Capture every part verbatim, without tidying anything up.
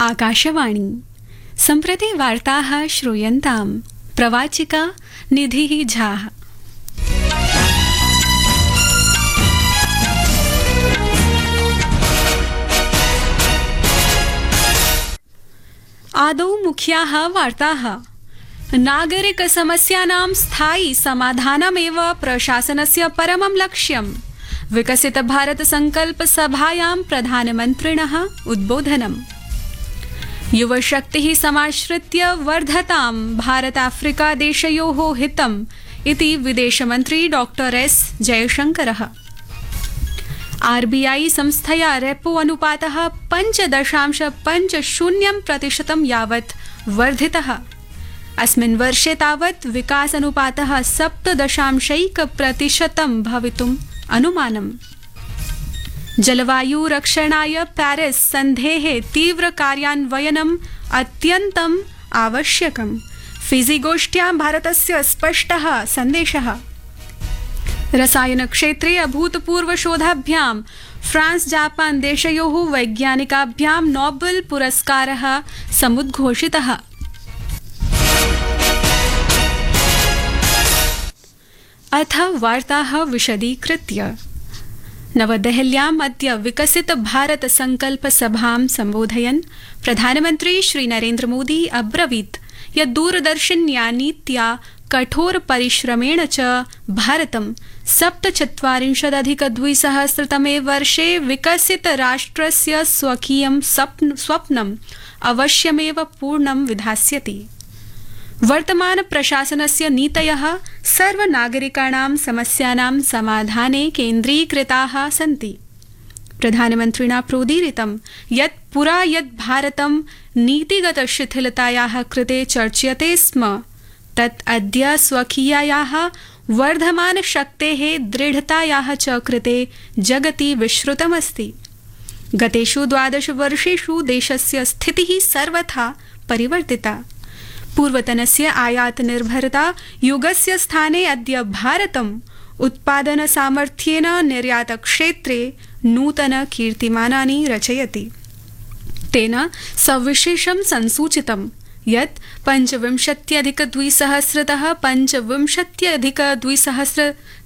आकाशवाणी सम्प्रति वार्ताः श्रूयन्ताम् प्रवाचिका निधिः झा। आदौ मुख्याः वार्ताः। नागरिकसमस्यानां स्थायि समाधानमेव प्रशासनस्य परमं लक्ष्यम्। विकसित भारत संकल्प सभायां प्रधानमन्त्रिणः उद्बोधनम्। युवशक्तिः समाश्रित्य वर्धतां भारत आफ्रिका देशयोः हितम् इति विदेशमन्त्री डॉक्टर एस जयशंकरः। आरबीआई संस्थया रेपो अनुपातः पञ्च दशांश पञ्च शून्यं प्रतिशतं यावत् वर्धितः। अस्मिन् वर्षे तावत् विकास अनुपातः सप्त दशांशैक प्रतिशतं भवितुम् अनुमानम्। जलवायु रक्षणाय पेरिस सन्धेः तीव्र कार्यान्वयनम् अत्यन्तम् आवश्यकम्। फिजी गोष्ठ्यां भारतस्य स्पष्टः सन्देशः। रसायन क्षेत्रे अभूतपूर्व शोधाभ्यां फ्रांस जापान देशयोः वैज्ञानिकाभ्यां नोबेल पुरस्कारः समुद्घोषितः। अथ वार्ताः विशदीकृत्य। नवदेहल्याम् अद्य विकसित भारत संकल्प सभां सम्बोधयन् प्रधानमन्त्री श्री नरेन्द्र मोदी अब्रवीत् यत् दूरदर्शिन्या नीत्या कठोर परिश्रमेण च भारतं सप्तचत्वारिंशदधिकद्विसहस्रतमे वर्षे विकसित राष्ट्रस्य स्वकीयं स्वप्नम् अवश्यमेव पूर्णं विधास्यति। वर्तमान प्रशासनस्य नीतयः सर्वनागरिकाणां समस्यानां समाधाने केन्द्रीकृताः सन्ति। प्रधानमन्त्रिणा प्रोदीरितं यत् पुरा यत् भारतं नीतिगत शिथिलतायाः कृते चर्च्यते स्म तत् अद्य स्वकीयायाः वर्धमानशक्तेः दृढतायाः च कृते जगति विश्रुतमस्ति। गतेषु द्वादश वर्षेषु देशस्य स्थितिः सर्वथा परिवर्तिता। पूर्वतनस्य आयात निर्भरता युगस्य स्थाने अद्य भारतम् उत्पादन सामर्थ्येन निर्यात क्षेत्रे नूतन कीर्तिमानानि रचयति। तेन सविशेषं संसूचितं यत् पञ्चविंशत्यधिकद्विसहस्रतः पञ्चविंशत्यधिकद्विसहस्र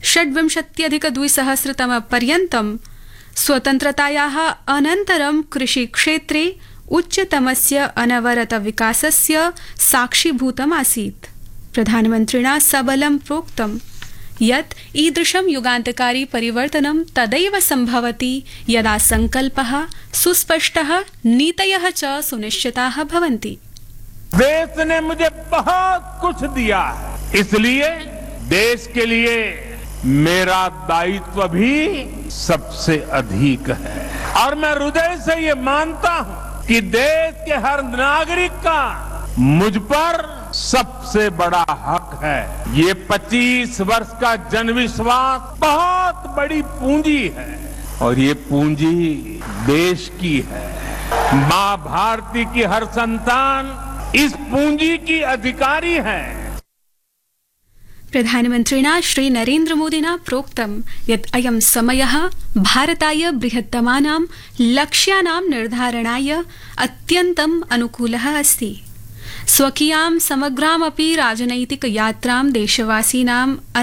षड्विंशत्यधिकद्विसहस्रतमपर्यन्तं स्वतन्त्रतायाः अनन्तरं कृषिक्षेत्रे उच्चतमस्य अनवरत विकासस्य साक्षीभूतमासीत्। प्रधानमन्त्रिणा सबलं प्रोक्तं यत् ईदृशं युगान्तकारी परिवर्तनं तदैव सम्भवति यदा संकल्पः सुस्पष्टः नीतयः च सुनिश्चिताः भवन्ति। देश ने मुझे बहुत कुछ दिया है, इसलिए देश के लिए मेरा दायित्व भी सबसे अधिक है और मैं हृदय से ये मानता हूं कि देश के हर नागरिक का मुझ पर सबसे बड़ा हक है। ये पच्चीस वर्ष का जनविश्वास बहुत बड़ी पूंजी है और ये पूंजी देश की है। मां भारती की हर संतान इस पूंजी की अधिकारी है। प्रधानमन्त्रिणा श्री नरेन्द्र मोदिना प्रोक्तं यत् अयं समयः भारताय बृहत्तमानां लक्ष्यानां निर्धारणाय अत्यन्तम् अनुकूलः अस्ति। स्वकीयां समग्रामपि राजनैतिक यात्रां देशवासीनां